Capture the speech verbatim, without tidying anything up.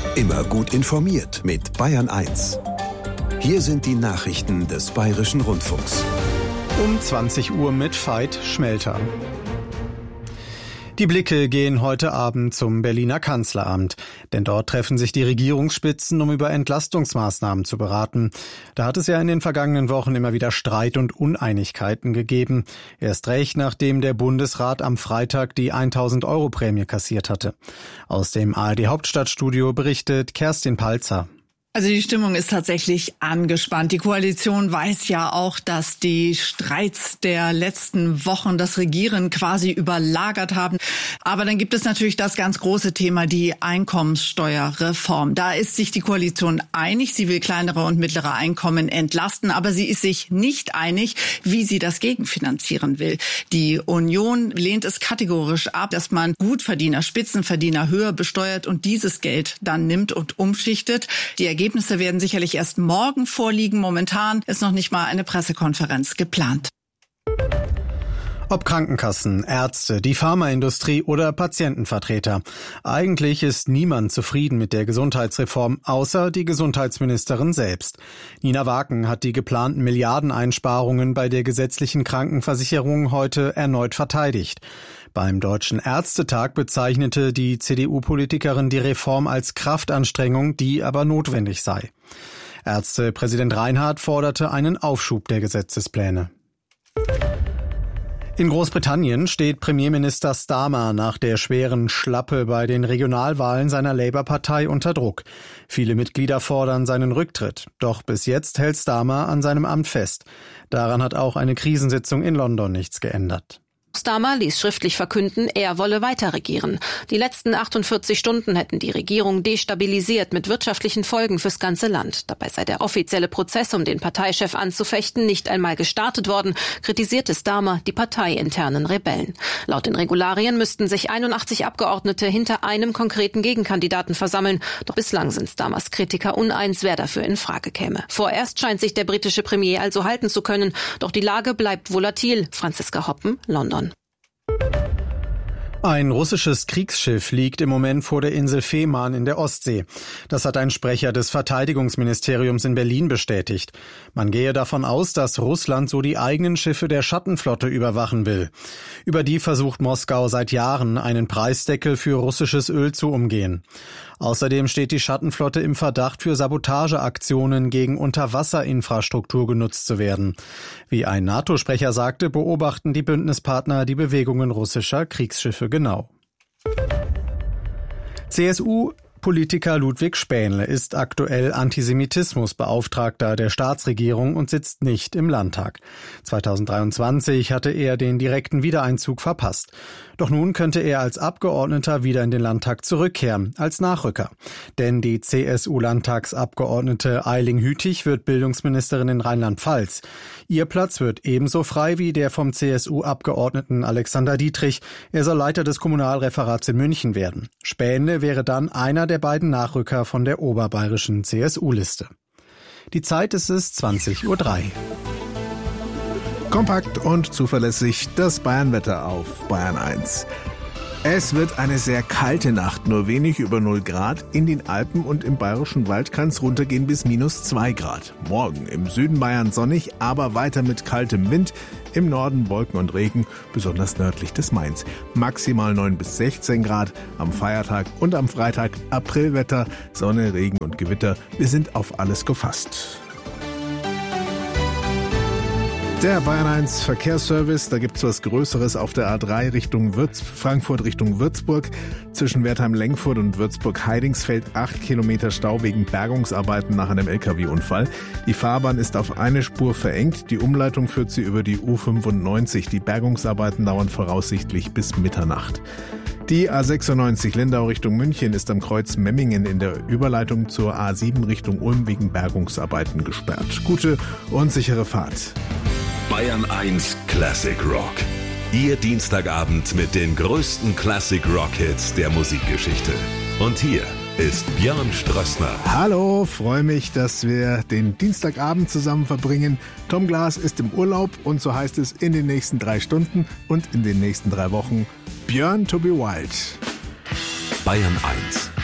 Immer gut informiert mit Bayern eins. Hier sind die Nachrichten des Bayerischen Rundfunks. Um zwanzig Uhr mit Veit Schmelter. Die Blicke gehen heute Abend zum Berliner Kanzleramt, denn dort treffen sich die Regierungsspitzen, um über Entlastungsmaßnahmen zu beraten. Da hat es ja in den vergangenen Wochen immer wieder Streit und Uneinigkeiten gegeben. Erst recht, nachdem der Bundesrat am Freitag die tausend Euro Prämie kassiert hatte. Aus dem A R D Hauptstadtstudio berichtet Kerstin Palzer. Also die Stimmung ist tatsächlich angespannt. Die Koalition weiß ja auch, dass die Streits der letzten Wochen das Regieren quasi überlagert haben. Aber dann gibt es natürlich das ganz große Thema, die Einkommenssteuerreform. Da ist sich die Koalition einig. Sie will kleinere und mittlere Einkommen entlasten, aber sie ist sich nicht einig, wie sie das gegenfinanzieren will. Die Union lehnt es kategorisch ab, dass man Gutverdiener, Spitzenverdiener höher besteuert und dieses Geld dann nimmt und umschichtet. Die Ergebnisse werden sicherlich erst morgen vorliegen. Momentan ist noch nicht mal eine Pressekonferenz geplant. Ob Krankenkassen, Ärzte, die Pharmaindustrie oder Patientenvertreter. Eigentlich ist niemand zufrieden mit der Gesundheitsreform, außer die Gesundheitsministerin selbst. Nina Waken hat die geplanten Milliardeneinsparungen bei der gesetzlichen Krankenversicherung heute erneut verteidigt. Beim Deutschen Ärztetag bezeichnete die C D U-Politikerin die Reform als Kraftanstrengung, die aber notwendig sei. Ärztepräsident Reinhardt forderte einen Aufschub der Gesetzespläne. In Großbritannien steht Premierminister Starmer nach der schweren Schlappe bei den Regionalwahlen seiner Labour-Partei unter Druck. Viele Mitglieder fordern seinen Rücktritt. Doch bis jetzt hält Starmer an seinem Amt fest. Daran hat auch eine Krisensitzung in London nichts geändert. Starmer ließ schriftlich verkünden, er wolle weiter regieren. Die letzten achtundvierzig Stunden hätten die Regierung destabilisiert mit wirtschaftlichen Folgen fürs ganze Land. Dabei sei der offizielle Prozess, um den Parteichef anzufechten, nicht einmal gestartet worden, kritisierte Starmer die parteiinternen Rebellen. Laut den Regularien müssten sich einundachtzig Abgeordnete hinter einem konkreten Gegenkandidaten versammeln. Doch bislang sind Starmers Kritiker uneins, wer dafür in Frage käme. Vorerst scheint sich der britische Premier also halten zu können. Doch die Lage bleibt volatil. Franziska Hoppen, London. Ein russisches Kriegsschiff liegt im Moment vor der Insel Fehmarn in der Ostsee. Das hat ein Sprecher des Verteidigungsministeriums in Berlin bestätigt. Man gehe davon aus, dass Russland so die eigenen Schiffe der Schattenflotte überwachen will. Über die versucht Moskau seit Jahren, einen Preisdeckel für russisches Öl zu umgehen. Außerdem steht die Schattenflotte im Verdacht, für Sabotageaktionen gegen Unterwasserinfrastruktur genutzt zu werden. Wie ein NATO-Sprecher sagte, beobachten die Bündnispartner die Bewegungen russischer Kriegsschiffe genau. C S U-Politiker Ludwig Spähnle ist aktuell Antisemitismusbeauftragter der Staatsregierung und sitzt nicht im Landtag. zweitausenddreiundzwanzig hatte er den direkten Wiedereinzug verpasst. Doch nun könnte er als Abgeordneter wieder in den Landtag zurückkehren, als Nachrücker. Denn die C S U-Landtagsabgeordnete Eiling Hütig wird Bildungsministerin in Rheinland-Pfalz. Ihr Platz wird ebenso frei wie der vom C S U-Abgeordneten Alexander Dietrich. Er soll Leiter des Kommunalreferats in München werden. Spähnle wäre dann einer der beiden Nachrücker von der oberbayerischen C S U-Liste. Die Zeit ist es zwanzig Uhr drei. Kompakt und zuverlässig das Bayernwetter auf Bayern eins. Es wird eine sehr kalte Nacht, nur wenig über null Grad. In den Alpen und im Bayerischen Wald kann es runtergehen bis minus zwei Grad. Morgen im Süden Bayern sonnig, aber weiter mit kaltem Wind. Im Norden Wolken und Regen, besonders nördlich des Mains. Maximal neun bis sechzehn Grad am Feiertag und am Freitag Aprilwetter, Sonne, Regen und Gewitter. Wir sind auf alles gefasst. Der Bayern eins Verkehrsservice, da gibt's was Größeres auf der A drei Richtung Würz, Frankfurt Richtung Würzburg. Zwischen Wertheim-Lenkfurt und Würzburg-Heidingsfeld acht Kilometer Stau wegen Bergungsarbeiten nach einem L K W-Unfall. Die Fahrbahn ist auf eine Spur verengt. Die Umleitung führt sie über die U fünfundneunzig. Die Bergungsarbeiten dauern voraussichtlich bis Mitternacht. Die A sechsundneunzig Lindau Richtung München ist am Kreuz Memmingen in der Überleitung zur A sieben Richtung Ulm wegen Bergungsarbeiten gesperrt. Gute und sichere Fahrt. Bayern eins Classic Rock. Ihr Dienstagabend mit den größten Classic Rock Hits der Musikgeschichte. Und hier ist Björn Strössner. Hallo, freue mich, dass wir den Dienstagabend zusammen verbringen. Tom Glas ist im Urlaub und so heißt es in den nächsten drei Stunden und in den nächsten drei Wochen Björn to be wild. Bayern eins